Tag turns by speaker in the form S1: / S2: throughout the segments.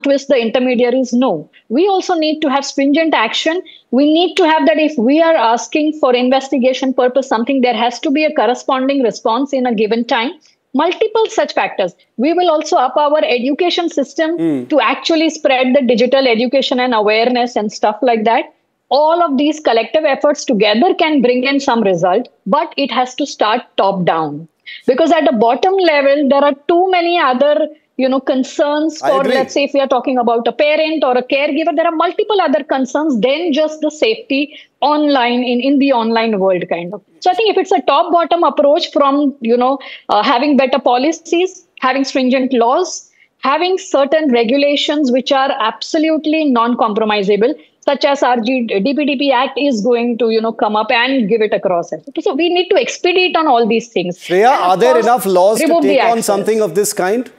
S1: twist the intermediaries. No. We also need to have stringent action. We need to have that if we are asking for investigation purpose something, there has to be a corresponding response in a given time. Multiple such factors. We will also up our education system to actually spread the digital education and awareness and stuff like that. All of these collective efforts together can bring in some result, but it has to start top down. Because at the bottom level, there are too many other concerns
S2: I
S1: for,
S2: agree.
S1: let's say, if we are talking about a parent or a caregiver, there are multiple other concerns than just the safety online in the online world kind of. So I think if it's a top bottom approach from having better policies, having stringent laws, having certain regulations which are absolutely non-compromisable, such as our DPDP Act is going to, come up and give it across. So we need to expedite on all these things.
S2: Shreya, are there enough laws to
S1: remove the
S2: take on
S1: access.
S2: something of this kind?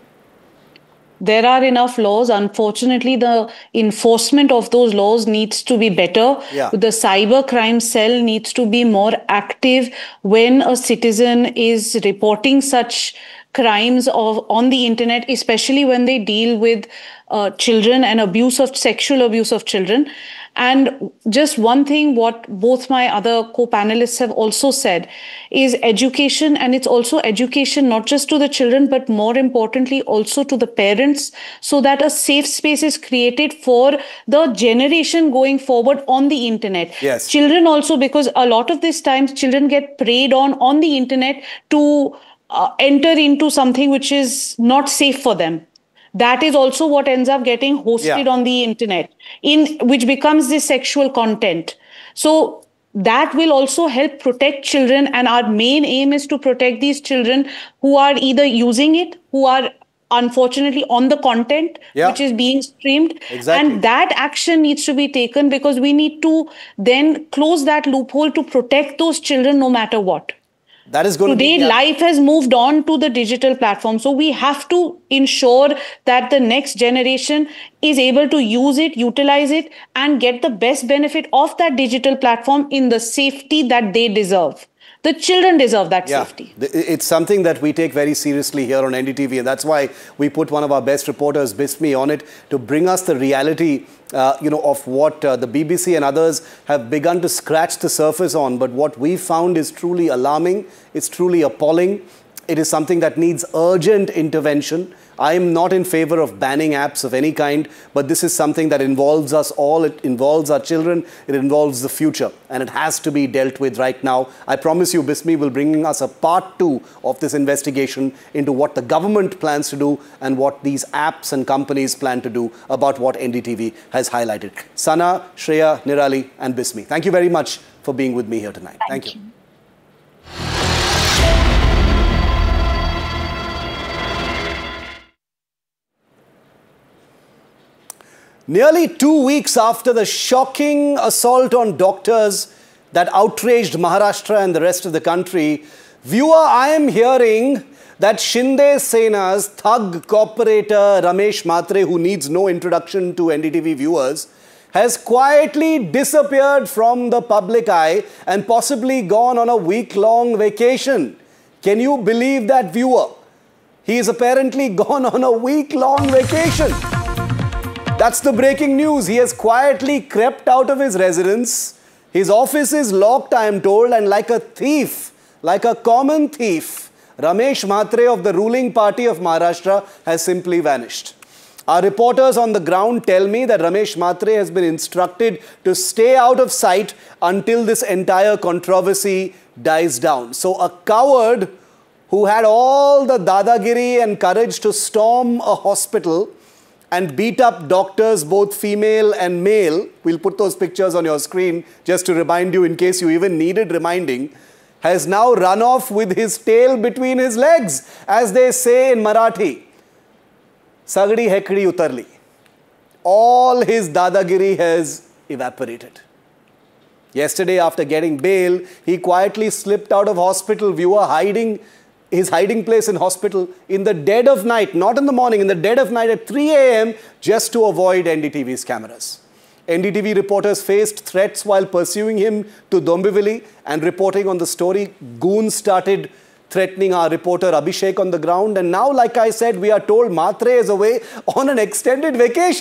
S3: There are enough laws. Unfortunately, the enforcement of those laws needs to be better.
S2: Yeah.
S3: The cyber crime cell needs to be more active when a citizen is reporting such crimes on the internet, especially when they deal with children and sexual abuse of children. And just one thing, what both my other co-panelists have also said is education, and it's also education not just to the children, but more importantly also to the parents, so that a safe space is created for the generation going forward on the internet.
S2: Yes.
S3: Children also, because a lot of these times children get preyed on the internet to enter into something which is not safe for them. That is also what ends up getting hosted on the internet, which becomes the sexual content. So that will also help protect children. And our main aim is to protect these children who are either using it, who are unfortunately on the content which is being streamed.
S2: Exactly.
S3: And that action needs to be taken, because we need to then close that loophole to protect those children no matter what.
S2: That is going
S3: Today,
S2: to be...
S3: life has moved on to the digital platform. So we have to ensure that the next generation is able to use it, utilize it, and get the best benefit of that digital platform in the safety that they deserve. The children deserve that safety.
S2: It's something that we take very seriously here on NDTV, and that's why we put one of our best reporters, Bismi, on it to bring us the reality of what the BBC and others have begun to scratch the surface on. But what we found is truly alarming. It's truly appalling. It is something that needs urgent intervention. I am not in favor of banning apps of any kind, but this is something that involves us all. It involves our children. It involves the future, and it has to be dealt with right now. I promise you, Bismi will bring us a part 2 of this investigation into what the government plans to do and what these apps and companies plan to do about what NDTV has highlighted. Sana, Shreya, Nirali, and Bismi, thank you very much for being with me here tonight. Thank you. Nearly 2 weeks after the shocking assault on doctors that outraged Maharashtra and the rest of the country, viewer, I am hearing that Shinde Sena's thug cooperator Ramesh Mhatre, who needs no introduction to NDTV viewers, has quietly disappeared from the public eye and possibly gone on a week-long vacation. Can you believe that, viewer? He is apparently gone on a week-long vacation. That's the breaking news. He has quietly crept out of his residence. His office is locked, I am told, and like a thief, like a common thief, Ramesh Mhatre of the ruling party of Maharashtra has simply vanished. Our reporters on the ground tell me that Ramesh Mhatre has been instructed to stay out of sight until this entire controversy dies down. So a coward who had all the dadagiri and courage to storm a hospital and beat up doctors, both female and male, we'll put those pictures on your screen just to remind you in case you even needed reminding, has now run off with his tail between his legs, as they say in Marathi. Sagdi hekdi utarli. All his dadagiri has evaporated. Yesterday, after getting bail, he quietly slipped out of hospital, viewer, his hiding place in hospital in the dead of night, not in the morning, in the dead of night at 3 a.m. just to avoid NDTV's cameras. NDTV reporters faced threats while pursuing him to Dombivli and reporting on the story. Goons started threatening our reporter Abhishek on the ground. And now, like I said, we are told Mhatre is away on an extended vacation.